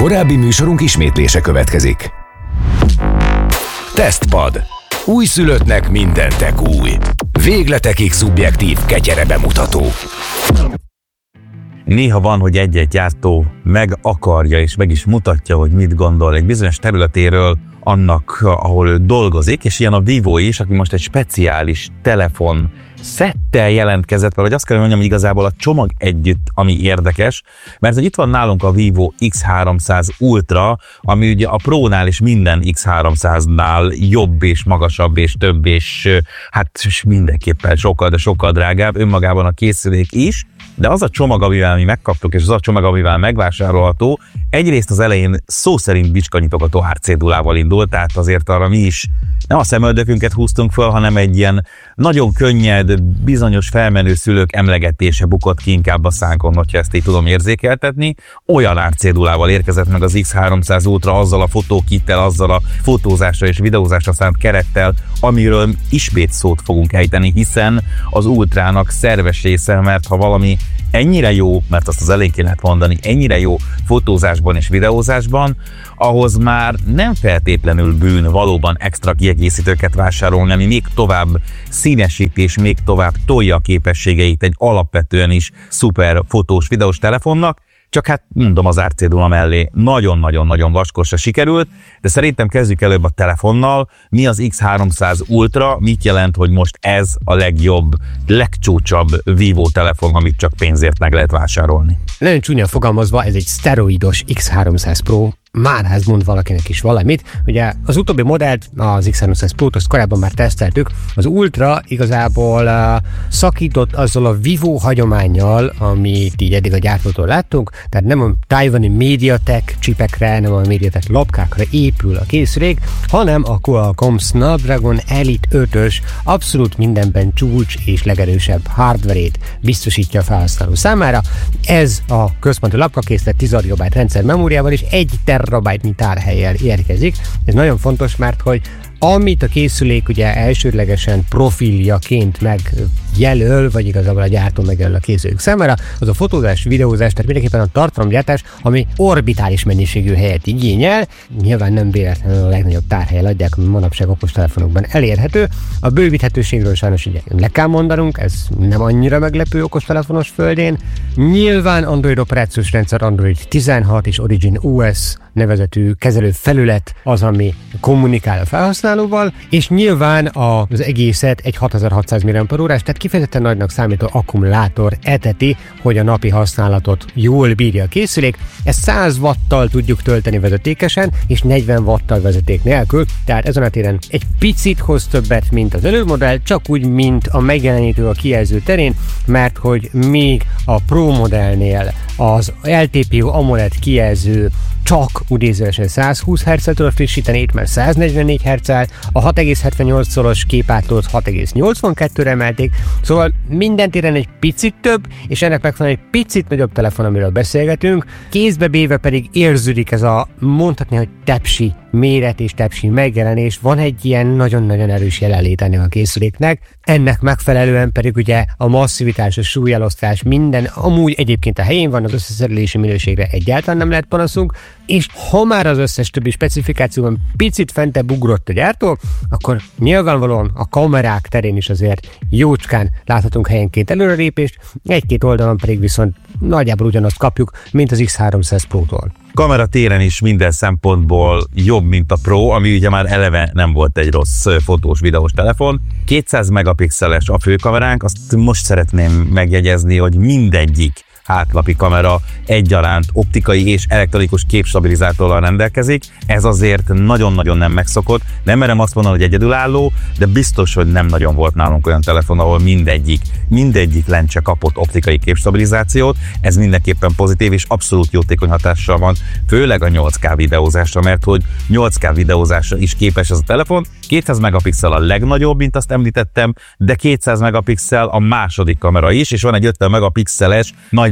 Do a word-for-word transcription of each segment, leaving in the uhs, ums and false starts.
Korábbi műsorunk ismétlése következik. Tesztpad. Újszülöttnek mindentek új. Végletekig szubjektív ketyere bemutató. Néha van, hogy egy-egy gyártó meg akarja és meg is mutatja, hogy mit gondol egy bizonyos területéről annak, ahol ő dolgozik, és ilyen a Vivo is, aki most egy speciális telefon szettel jelentkezett, vagy azt kell mondjam, hogy igazából a csomag együtt, ami érdekes, mert hogy itt van nálunk a Vivo X háromszáz Ultra, ami ugye a Pro-nál és minden X háromszáznál jobb és magasabb és több, és hát mindenképpen sokkal, de sokkal drágább önmagában a készülék is, de az a csomag, amivel mi megkaptuk, és az a csomag, amivel megvásárolható, egyrészt az elején szó szerint bicskanyitogató árcédulával indult, tehát azért arra mi is nem a szemöldökünket húztunk föl, hanem egy ilyen nagyon könnyed, bizonyos felmenő szülők emlegetése bukott ki inkább a szánkon, hogyha ezt így tudom érzékeltetni. Olyan árcédulával érkezett meg az X háromszáz Ultra azzal a fotókittel, azzal a fotózásra és videózásra szánt kerettel, amiről ismét szót fogunk ejteni, hiszen az Ultrának szerves része, mert ha valami ennyire jó, mert azt az elején ki lehet mondani, ennyire jó fotózásban és videózásban, ahhoz már nem feltétlenül bűn valóban extra kiegészítőket vásárolni, ami még tovább színesít és még tovább tolja a képességeit egy alapvetően is szuper fotós, videós telefonnak, csak hát mondom, az árcédula mellé nagyon-nagyon-nagyon vaskosra sikerült, de szerintem kezdjük előbb a telefonnal. Mi az X háromszáz Ultra, mit jelent, hogy most ez a legjobb, legcsúcsabb Vivo telefon, amit csak pénzért meg lehet vásárolni? Nagyon csúnyán fogalmazva, ez egy szteroidos X háromszáz Pro, már ez mond valakinek is valamit. Ugye az utóbbi modellt, az X háromszáz Pro-t, azt korábban már teszteltük. Az Ultra igazából uh, szakított azzal a Vivo hagyománnyal, amit így eddig a gyártótól láttunk, tehát nem a tajvani MediaTek csipekre, nem a MediaTek lapkákra épül a készülék, hanem a Qualcomm Snapdragon Elite ötös abszolút mindenben csúcs és legerősebb hardverét biztosítja a felhasználó számára. Ez a központi lapkakészlet tíz gigabyte rendszer memóriával és egy terabájtnyi tárhellyel érkezik. Ez nagyon fontos, mert hogy amit a készülék ugye elsődlegesen profiljaként megjelöl, vagy igazából a gyártó megjelöl a készülék számára, az a fotózás, videózás, tehát mindenképpen a tartalomgyártás, ami orbitális mennyiségű helyet igényel. Nyilván nem véletlenül a legnagyobb tárhelyen adják, ami manapság okostelefonokban elérhető. A bővíthetőségről sajnos ugye le kell mondanunk, ez nem annyira meglepő okostelefonos földén. Nyilván Android operációs rendszer, Android tizenhat és Origin o es nevezetű kezelő felület az, ami kommunikál a felhasználóval, és nyilván az egészet egy hatezer-hatszáz milliampere-órás, tehát kifejezetten nagynak számító akkumulátor eteti, hogy a napi használatot jól bírja a készülék. Ezt száz watttal tudjuk tölteni vezetékesen, és negyven watttal vezeték nélkül, tehát ezen a téren egy picit hoz többet, mint az előző modell, csak úgy, mint a megjelenítő a kijelző terén, mert hogy még a Pro modellnél az el té pé o AMOLED kijelző csak idézőesen százhúsz hertzet tud frissíteni, itt már száznegyvennégy hertzel, a hat egész hetvennyolc szoros képátlót hat egész nyolcvankettőre emelték, szóval minden téren egy picit több, és ennek megfelelően egy picit nagyobb telefon, amiről beszélgetünk, kézbe véve pedig érződik ez a, mondhatni, hogy tepsi méret és tepsi megjelenés, van egy ilyen nagyon-nagyon erős jelenlét ennek a készüléknek, ennek megfelelően pedig ugye a masszivitás, a súlyelosztás, minden amúgy egyébként a helyén van, az összeszerelési minőségre egyáltalán nem lehet panaszunk, és ha már az összes többi specifikációban picit fentebb ugrott a gyártó, akkor nyilvánvalóan a kamerák terén is azért jócskán láthatunk helyenként előrelépést, egy-két oldalon pedig viszont nagyjából ugyanazt kapjuk, mint az X háromszáz Pro-tól. Kamera téren is minden szempontból jobb, mint a Pro, ami ugye már eleve nem volt egy rossz fotós, videós telefon. kétszáz megapixeles a főkameránk, azt most szeretném megjegyezni, hogy mindegyik hátlapi kamera egyaránt optikai és elektronikus képstabilizátorral rendelkezik. Ez azért nagyon-nagyon nem megszokott. Nem merem azt mondani, hogy egyedülálló, de biztos, hogy nem nagyon volt nálunk olyan telefon, ahol mindegyik, mindegyik lencse kapott optikai képstabilizációt. Ez mindenképpen pozitív és abszolút jótékony hatással van, főleg a nyolc ká videózásra, mert hogy nyolc ká videózásra is képes ez a telefon. kétszáz megapixel a legnagyobb, mint azt említettem, de kétszáz megapixel a második kamera is, és van egy ötven megapixeles nagy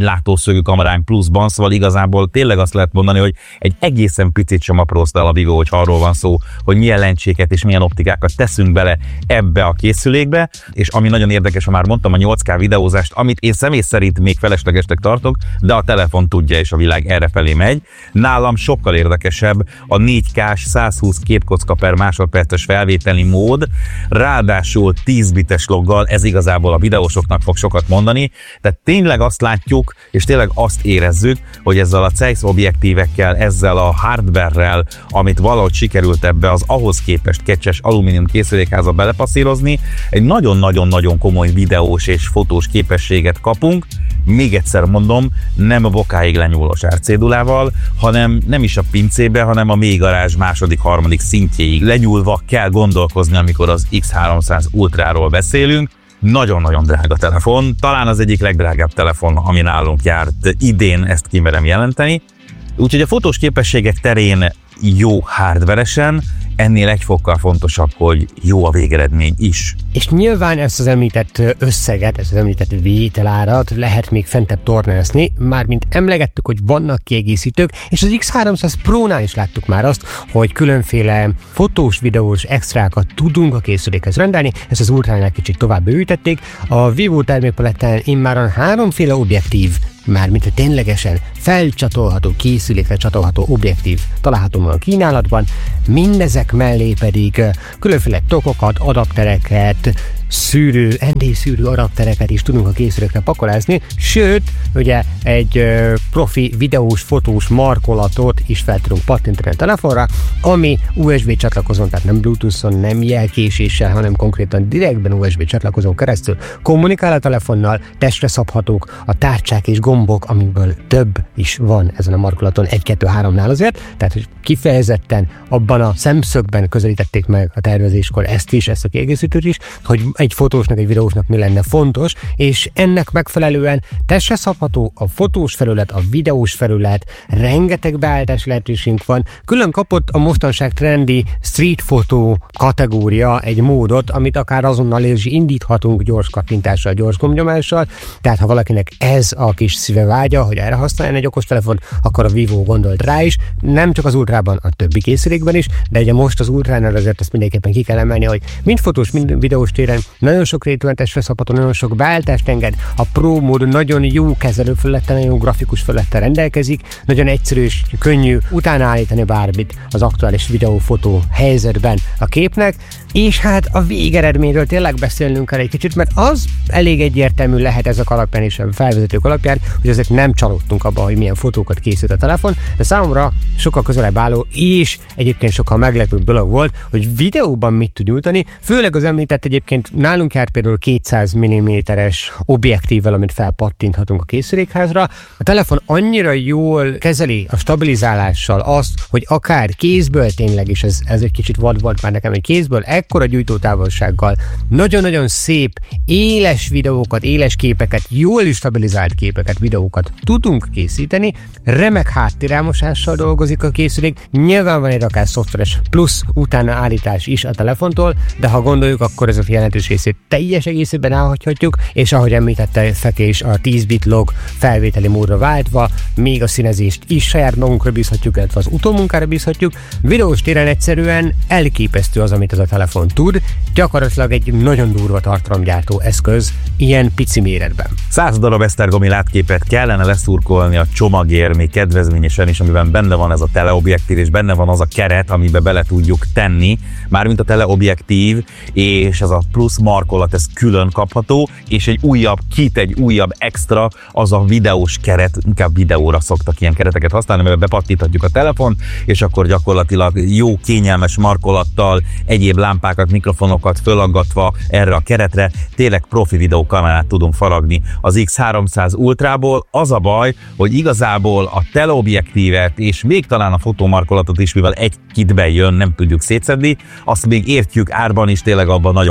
nagy látószögű kameránk pluszban, szóval igazából tényleg azt lehet mondani, hogy egy egészen picit sem aprózta el a Vivo, hogy arról van szó, hogy milyen lencséket és milyen optikákat teszünk bele ebbe a készülékbe, és ami nagyon érdekes, ha már mondtam a nyolc ká videózást, amit én személy szerint még feleslegesnek tartok, de a telefon tudja, és a világ errefelé megy. Nálam sokkal érdekesebb a négy ká-s százhúsz képkocka per másodperces felvételi mód, ráadásul tíz bites loggal, ez igazából a videósoknak fog sokat mondani, tehát tényleg azt látjuk, és tényleg azt érezzük, hogy ezzel a Zeiss objektívekkel, ezzel a hardware-rel, amit valahogy sikerült ebbe az ahhoz képest kecses alumínium készülékházba belepasszírozni, egy nagyon-nagyon-nagyon komoly videós és fotós képességet kapunk. Még egyszer mondom, nem a bokáig lenyúló sárcédulával, hanem nem is a pincébe, hanem a mélygarázs második, harmadik szintjéig lenyúlva kell gondolkozni, amikor az X háromszáz Ultráról beszélünk. Nagyon-nagyon drága telefon, talán az egyik legdrágább telefon, ami nálunk járt idén, ezt kimerem jelenteni. Úgyhogy a fotós képességek terén jó hardveresen, ennél egy fokkal fontosabb, hogy jó a végeredmény is. És nyilván ezt az említett összeget, ezt az említett vételárat lehet még fentebb tornászni, mármint emlegettük, hogy vannak kiegészítők, és az X háromszáz Pro-nál is láttuk már azt, hogy különféle fotós, videós extrákat tudunk a készülékhez rendelni, ezt az Ultránál kicsit tovább bővítették. A Vivo termékpalettán immáron háromféle objektív, mármint a ténylegesen felcsatolható, készülékre csatolható objektív található a kínálatban, mindezek mellé pedig különféle tokokat, adaptereket, szűrő, en dé szűrő adaptereket is tudunk a készülékre pakolázni, sőt, ugye egy ö, profi videós, fotós markolatot is fel tudunk pattintani a telefonra, ami u es bé csatlakozón, tehát nem Bluetooth-on, nem jelkéséssel, hanem konkrétan direktben u es bé csatlakozón keresztül kommunikál a telefonnal, testre szabhatók a tárcsák és gombok, amikből több is van ezen a markolaton, egy kettő háromnál azért, tehát hogy kifejezetten abban a szemszögben közelítették meg a tervezéskor ezt is, ezt a kiegészítőt is, hogy egy fotósnak, egy videósnak mi lenne fontos, és ennek megfelelően testre szabható a fotós felület, a videós felület, rengeteg beállítási lehetőségünk van. Külön kapott a mostanság trendi street fotó kategória egy módot, amit akár azonnal is indíthatunk gyors kattintással, gyors gombnyomással, tehát ha valakinek ez a kis szíve vágya, hogy erre használjon egy okostelefon, akkor a Vivo gondolt rá is, nem csak az Ultrában, a többi készülékben is, de ugye most az Ultránál azért ezt mindenképpen ki kell emelni, hogy mind fotós, mind videós téren nagyon sok rétűen testre szabható, nagyon sok beállítást enged, a Pro mód nagyon jó kezelőfelülettel, nagyon jó grafikus felülettel rendelkezik, nagyon egyszerű és könnyű utána állítani bármit az aktuális videó-fotó helyzetben a képnek, és hát a végeredményről tényleg beszélnünk kell egy kicsit, mert az elég egyértelmű lehet ezek alapján és a felvezetők alapján, hogy azért nem csalódtunk abban, hogy milyen fotókat készült a telefon, de számomra sokkal közelebb álló és egyébként sokkal meglepőbb dolog volt, hogy videóban mit tud nyújtani, főleg az említett egyébként nálunk járt például kétszáz milliméteres objektívvel, amit felpattinthatunk a készülékházra. A telefon annyira jól kezeli a stabilizálással azt, hogy akár kézből tényleg, és ez, ez egy kicsit vad volt már nekem, egy kézből ekkora gyújtótávolsággal nagyon-nagyon szép, éles videókat, éles képeket, jól is stabilizált képeket, videókat tudunk készíteni, remek háttérelmosással dolgozik a készülék, nyilván van egy rakás szoftveres plusz utána állítás is a telefontól, de ha gondoljuk, akkor ez a jelentős részét teljes egészében elhagyhatjuk, és ahogy említette Fekés, a tíz bit log felvételi módra váltva, még a színezést is saját magunkra bízhatjuk, illetve az utómunkára bízhatjuk. Videós téren egyszerűen elképesztő az, amit ez a telefon tud, gyakorlatilag egy nagyon durva tartalomgyártó eszköz ilyen pici méretben. száz darab esztergomi látképet kellene leszurkolni a csomagért még kedvezményesen is, amiben benne van ez a teleobjektív, és benne van az a keret, amiben bele tudjuk tenni, mármint a teleobjektív, és ez a plusz markolat, ez külön kapható, és egy újabb kit, egy újabb extra, az a videós keret, inkább videóra szoktak ilyen kereteket használni, mert bepattinthatjuk a telefon, és akkor gyakorlatilag jó, kényelmes markolattal, egyéb lámpákat, mikrofonokat fölaggatva erre a keretre, tényleg profi videókamerát tudunk faragni az X háromszáz Ultrából. Az a baj, hogy igazából a teleobjektívet, és még talán a fotómarkolatot is, mivel egy kitben jön, nem tudjuk szétszedni, azt még értjük árban is, tényleg abban nagyon komoly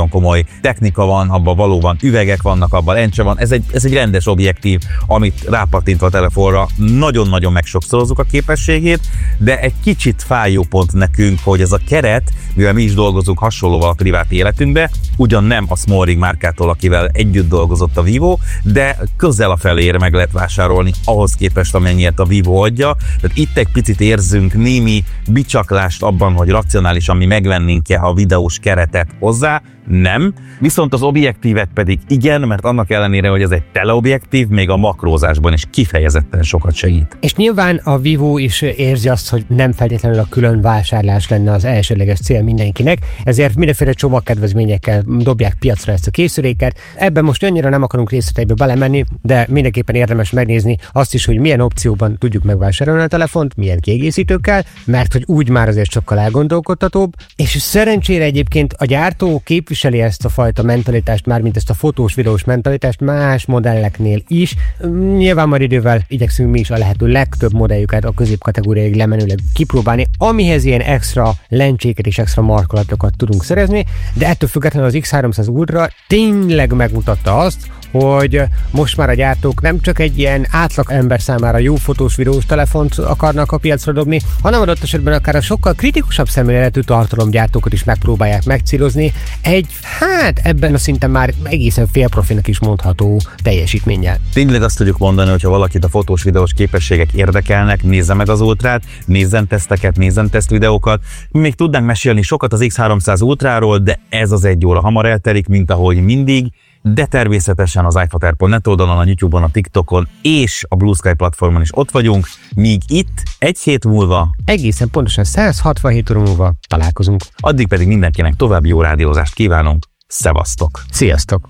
technika van, abban valóban üvegek vannak, abban lencse van. Ez egy, ez egy rendes objektív, amit rápattintva a telefonra nagyon-nagyon megsokszorozzuk a képességét, de egy kicsit fájó pont nekünk, hogy ez a keret, mivel mi is dolgozunk hasonlóval a privát életünkbe, ugyan nem a Smallring márkától, akivel együtt dolgozott a Vivo, de közel a felére meg lehet vásárolni ahhoz képest, amennyiet a Vivo adja. Tehát itt egy picit érzünk némi bicsaklást abban, hogy racionálisan mi megvennénk-e a videós keretet hozzá. Nem. Viszont az objektívet pedig igen, mert annak ellenére, hogy ez egy teleobjektív, még a makrózásban is kifejezetten sokat segít. És nyilván a Vivo is érzi azt, hogy nem feltétlenül a külön vásárlás lenne az elsődleges cél mindenkinek, ezért mindenféle csomagkedvezményekkel dobják piacra ezt a készüléket. Ebben most annyira nem akarunk részleteibe belemenni, de mindenképpen érdemes megnézni azt is, hogy milyen opcióban tudjuk megvásárolni a telefont, milyen kiegészítőkkel, mert hogy úgy már azért sokkal elgondolkodtatóbb, és szerencsére egyébként a gyártó képviseli ezt a fajta mentalitást, mármint ezt a fotós, videós mentalitást más modelleknél is. Nyilván majd idővel igyekszünk mi is a lehető legtöbb modelljüket a középkategóriáig lemenőleg kipróbálni, amihez ilyen extra lencséket és extra markolatokat tudunk szerezni, de ettől függetlenül az X háromszáz Ultra tényleg megmutatta azt, hogy most már a gyártók nem csak egy ilyen átlag ember számára jó fotós, videós telefont akarnak a piacra dobni, hanem adott esetben akár a sokkal kritikusabb szemléletű tartalomgyártókat is megpróbálják megcélozni egy, hát ebben a szinten már egészen félprofinak is mondható teljesítménnyel. Tényleg azt tudjuk mondani, hogyha valakit a fotós, videós képességek érdekelnek, nézze meg az Ultrát, nézzen teszteket, nézzen tesztvideókat. Még tudnánk mesélni sokat az X háromszáz Ultráról, de ez az egy óra hamar eltelik, mint ahogy mindig. De természetesen az iFater pont net oldalon, a YouTube-on, a TikTokon és a Blue Sky platformon is ott vagyunk, míg itt egy hét múlva, egészen pontosan száz hatvanhét óra múlva találkozunk. Addig pedig mindenkinek további jó rádiózást kívánunk. Szevasztok! Sziasztok!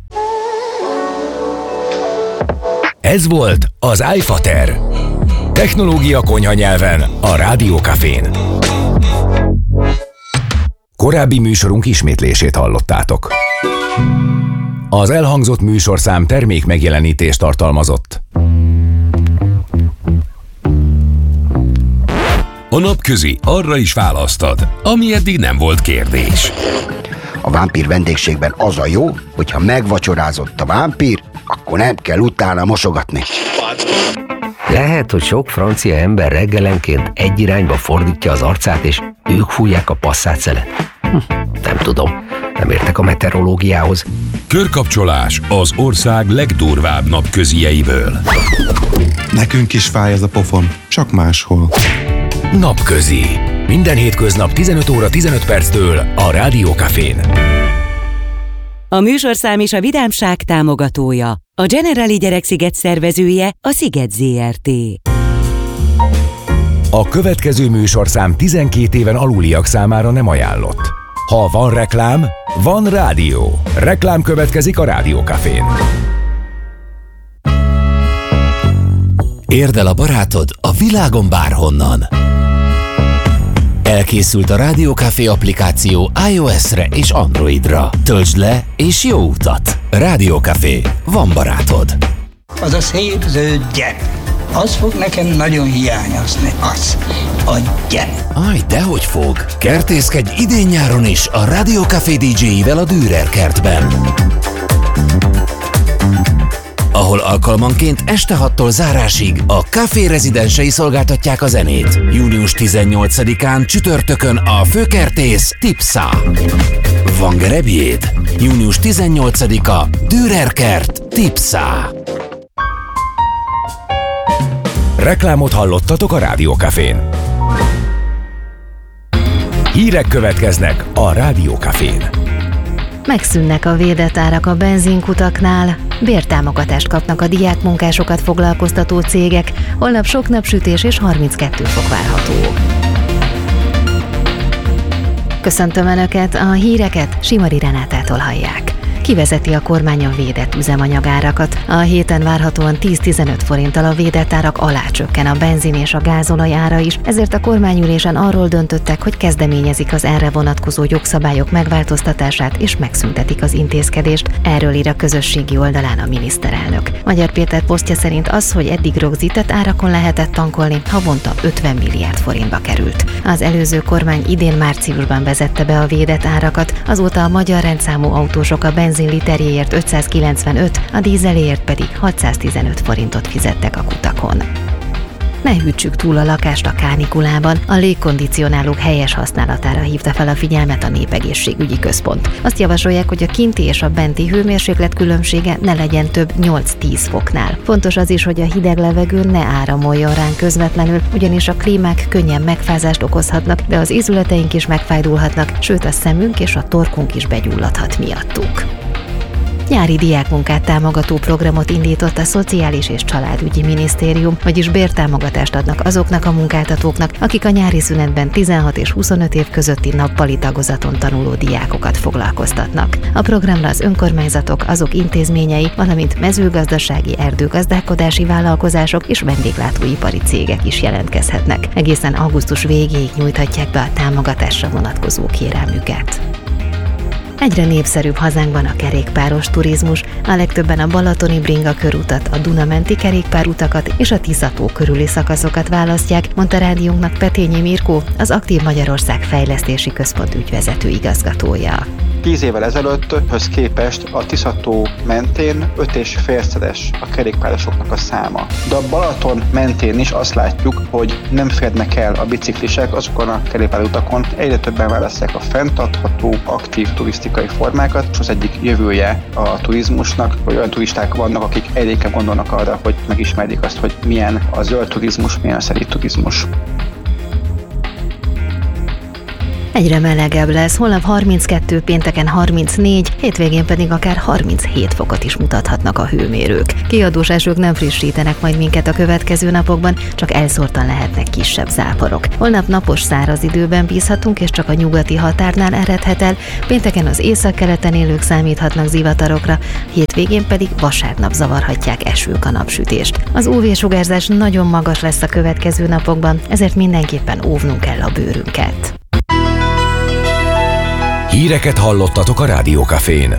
Ez volt az iFater. Technológia konyha nyelven a Rádiókafén. Korábbi műsorunk ismétlését hallottátok. Az elhangzott műsorszám termék megjelenítést tartalmazott. A napközi arra is választad, ami eddig nem volt kérdés. A vámpír vendégségben az a jó, hogyha megvacsorázott a vámpír, akkor nem kell utána mosogatni. Lehet, hogy sok francia ember reggelenként egy irányba fordítja az arcát, és ők fújják a passzát-szelet. Hm, nem tudom, nem értek a meteorológiához. Körkapcsolás az ország legdurvább napközieiből. Nekünk is fáj ez a pofon, csak máshol. Napközi. Minden hétköznap tizenöt óra tizenöt perctől a Rádiókafén. A műsorszám és a Vidámság támogatója. A Generali Gyereksziget szervezője a Sziget zé er té. A következő műsorszám tizenkét éven aluliak számára nem ajánlott. Ha van reklám, van rádió. Reklám következik a Rádiókafén. Érd el a barátod a világon bárhonnan. Elkészült a Rádiókafé applikáció iOS-re és Androidra. Töltsd le és jó utat! Rádiókafé. Van barátod. Az a szép zöld gyep. Az fog nekem nagyon hiányozni. Az. A gyep. Aj, dehogy fog. Kertészkedj idén-nyáron is a Rádiókafé dé dzséjével a Dürer kertben, ahol alkalmanként este hattól zárásig a Café rezidensei szolgáltatják a zenét. június tizennyolcadikán csütörtökön a főkertész Tipsa. Van gerebjéd? június tizennyolcadika Dürer kert Tipsa. Reklámot hallottatok a Rádiókafén. Hírek következnek a Rádiókafén. Megszűnnek a védett árak a benzinkutaknál, bértámogatást kapnak a diákmunkásokat foglalkoztató cégek, holnap sok napsütés és harminckettő fok várható. Köszöntöm Önöket, a híreket Simari Renátától hallják. kivezeti a kormány a védett üzemanyagárakat. A héten várhatóan tíz-tizenöt forinttal a védett árak alá csökken a benzin és a gázolaj ára is, ezért a kormányülésen arról döntöttek, hogy kezdeményezik az erre vonatkozó jogszabályok megváltoztatását és megszüntetik az intézkedést. Erről ír a közösségi oldalán a miniszterelnök. Magyar Péter posztja szerint az, hogy eddig rögzített árakon lehetett tankolni, havonta ötven milliárd forintba került. Az előző kormány idén márciusban vezette be a védett árakat, azóta a magyar rendszámú autósok a benzin literjéért ötszázkilencvenöt, a dízeléért pedig hatszáztizenöt forintot fizettek a kutakon. Ne hűtsük túl a lakást a kánikulában, a légkondicionálók helyes használatára hívta fel a figyelmet a Népegészségügyi Központ. Azt javasolják, hogy a kinti és a benti hőmérséklet különbsége ne legyen több nyolc-tíz foknál. Fontos az is, hogy a hideg levegő ne áramoljon ránk közvetlenül, ugyanis a klímák könnyen megfázást okozhatnak, de az ízületeink is megfájdulhatnak, sőt a szemünk és a torkunk is begyulladhat miattuk. Nyári diákmunkát támogató programot indított a Szociális és Családügyi Minisztérium, vagyis bértámogatást adnak azoknak a munkáltatóknak, akik a nyári szünetben tizenhat és huszonöt év közötti nappali tagozaton tanuló diákokat foglalkoztatnak. A programra az önkormányzatok, azok intézményei, valamint mezőgazdasági, erdőgazdálkodási vállalkozások és vendéglátóipari cégek is jelentkezhetnek. Egészen augusztus végéig nyújthatják be a támogatásra vonatkozó kérelmüket. Egyre népszerűbb hazánkban a kerékpáros turizmus, a legtöbben a balatoni bringa körutat, a Duna-menti kerékpárutakat és a Tisza-tó körüli szakaszokat választják, mondta rádiónknak Petényi Mirkó, az Aktív Magyarország Fejlesztési Központ ügyvezető igazgatója. Tíz évvel ezelőtthöz képest a Tisza-tó mentén öt és félszeres a kerékpárosoknak a száma. De a Balaton mentén is azt látjuk, hogy nem férnek el a biciklisek azokon a kerékpárutakon. Egyre többen választják a fenntartható, aktív turisztikai formákat, és az egyik jövője a turizmusnak, hogy olyan turisták vannak, akik egyre inkább gondolnak arra, hogy megismerjék azt, hogy milyen a zöld turizmus, milyen a szerint turizmus. Egyre melegebb lesz, holnap harminckettő, pénteken harmincnégy, hétvégén pedig akár harminchét fokot is mutathatnak a hőmérők. Kiadós esők nem frissítenek majd minket a következő napokban, csak elszórtan lehetnek kisebb záporok. Holnap napos száraz időben bízhatunk, és csak a nyugati határnál eredhet el, pénteken az északkeleten élők számíthatnak zivatarokra, hétvégén pedig vasárnap zavarhatják esők a napsütést. Az ú vé-sugárzás nagyon magas lesz a következő napokban, ezért mindenképpen óvnunk kell a bőrünket. Híreket hallottatok a Rádiókafén.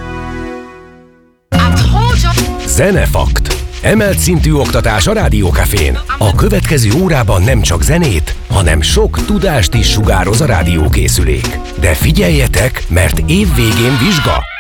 Zenefakt. Emelt szintű oktatás a Rádiókafén. A következő órában nem csak zenét, hanem sok tudást is sugároz a rádiókészülék. De figyeljetek, mert évvégén vizsga!